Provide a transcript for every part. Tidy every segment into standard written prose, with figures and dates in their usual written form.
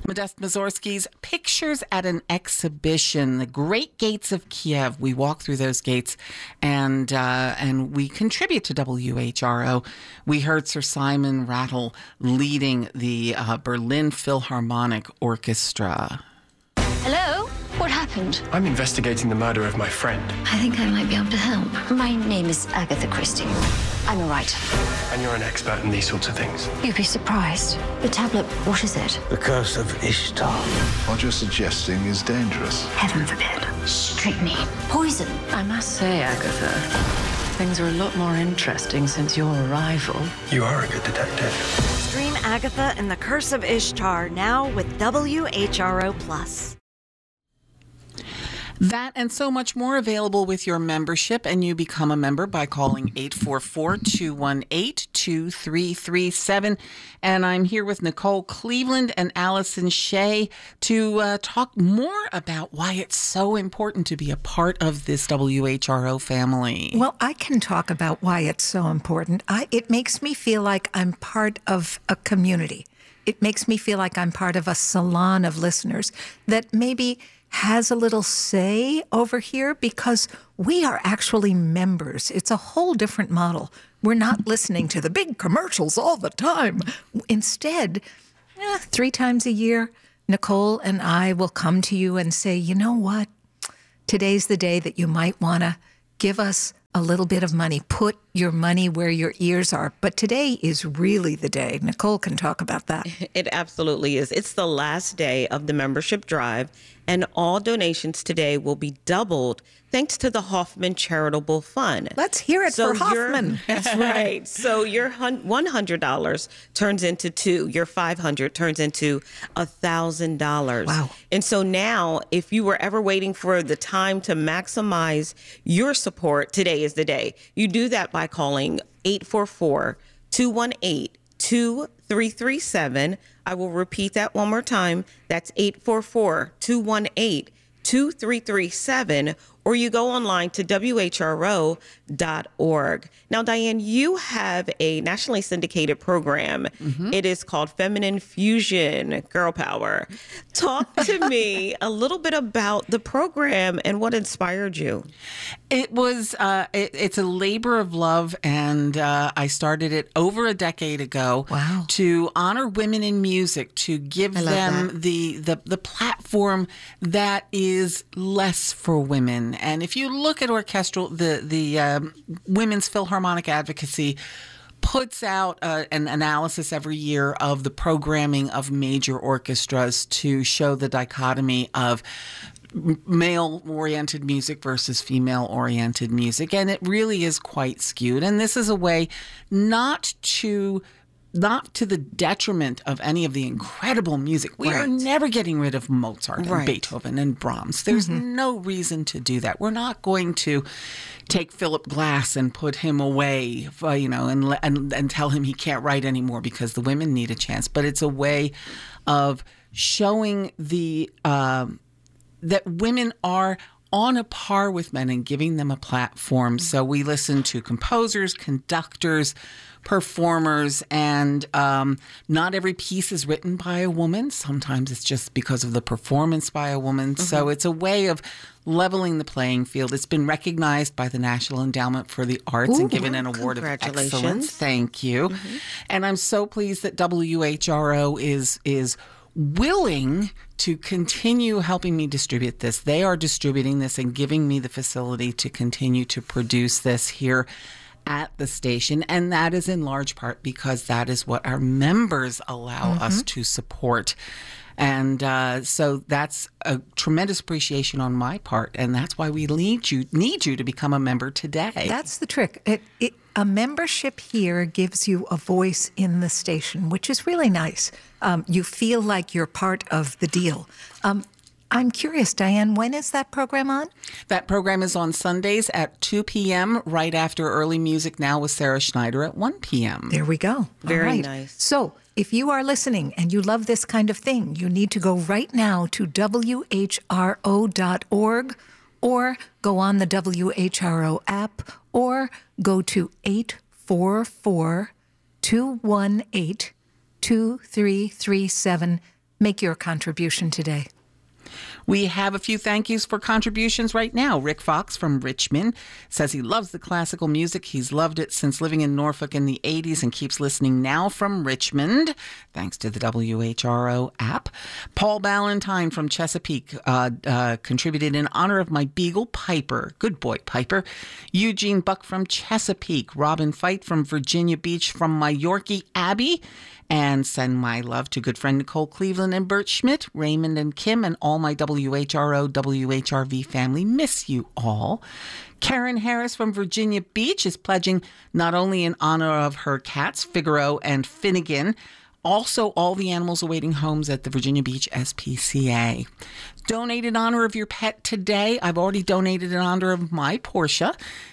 Modest Mussorgsky's Pictures at an Exhibition, the Great Gates of Kiev. We walk through those gates and we contribute to WHRO. We heard Sir Simon Rattle leading the Berlin Philharmonic Orchestra. Hello? What happened? I'm investigating the murder of my friend. I think I might be able to help. My name is Agatha Christie. I'm a writer. And you're an expert in these sorts of things. You'd be surprised. The tablet, what is it? The Curse of Ishtar. What you're suggesting is dangerous. Heaven forbid. Strychnine. Poison. I must say, Agatha, things are a lot more interesting since your arrival. You are a good detective. Stream Agatha and the Curse of Ishtar now with WHRO Plus. That and so much more available with your membership, and you become a member by calling 844-218-2337. And I'm here with Nicole Cleveland and Allison Shea to talk more about why it's so important to be a part of this WHRO family. Well, I can talk about why it's so important. It makes me feel like I'm part of a community. It makes me feel like I'm part of a salon of listeners that maybe has a little say over here because we are actually members. It's a whole different model. We're not listening to the big commercials all the time. Instead, 3 times a year, Nicole and I will come to you and say, you know what? Today's the day that you might want to give us a little bit of money. Put your money where your ears are. But today is really the day. Nicole can talk about that. It absolutely is. It's the last day of the membership drive, and all donations today will be doubled thanks to the Hoffman Charitable Fund. Let's hear it for Hoffman. That's right. So your $100 turns into $2. Your $500 turns into $1,000. Wow. And so now, if you were ever waiting for the time to maximize your support, today is the day. You do that by calling 844-218-2337. I will repeat that one more time. That's 844-218-2337, or you go online to WHRO.org. Now, Diane, you have a nationally syndicated program. Mm-hmm. It is called Feminine Fusion Girl Power. Talk to me a little bit about the program and what inspired you. It was, it's a labor of love, and I started it over a decade ago. Wow. To honor women in music, to give them the platform that is less for women. And if you look at orchestral, the Women's Philharmonic Advocacy puts out an analysis every year of the programming of major orchestras to show the dichotomy of male-oriented music versus female-oriented music. And it really is quite skewed. And this is a way not to the detriment of any of the incredible music. We are never getting rid of Mozart and Beethoven and Brahms. There's no reason to do that. We're not going to take Philip Glass and put him away, and tell him he can't write anymore because the women need a chance. But it's a way of showing that women are on a par with men and giving them a platform. So we listen to composers, conductors, performers, and not every piece is written by a woman. Sometimes it's just because of the performance by a woman. Mm-hmm. So it's a way of leveling the playing field. It's been recognized by the National Endowment for the Arts and given an award of excellence. Thank you. Mm-hmm. And I'm so pleased that WHRO is willing to continue helping me distribute this. They are distributing this and giving me the facility to continue to produce this here at the station. And that is in large part because that is what our members allow us to support. And so that's a tremendous appreciation on my part. And that's why we need you to become a member today. That's the trick. A membership here gives you a voice in the station, which is really nice. You feel like you're part of the deal. I'm curious, Diane, when is that program on? That program is on Sundays at 2 p.m. right after Early Music Now with Sarah Schneider at 1 p.m. There we go. Very nice. So if you are listening and you love this kind of thing, you need to go right now to WHRO.org or go on the WHRO app or go to 844-218-2337. Make your contribution today. We have a few thank yous for contributions right now. Rick Fox from Richmond says he loves the classical music. He's loved it since living in Norfolk in the 80s and keeps listening now from Richmond, thanks to the WHRO app. Paul Ballantyne from Chesapeake contributed in honor of my beagle, Piper. Good boy, Piper. Eugene Buck from Chesapeake. Robin Fight from Virginia Beach, from my Yorkie, Abby. And send my love to good friend Nicole Cleveland and Bert Schmidt, Raymond and Kim, and all my WHRO, WHRV family. Miss you all. Karen Harris from Virginia Beach is pledging not only in honor of her cats, Figaro and Finnegan, also all the animals awaiting homes at the Virginia Beach SPCA. Donate in honor of your pet today. I've already donated in honor of my Portia.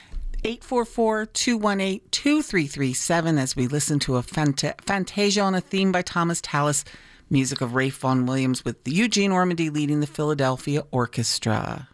844-218-2337 as we listen to a Fantasia on a Theme by Thomas Tallis, music of Rafe Vaughan Williams with the Eugene Ormandy leading the Philadelphia Orchestra.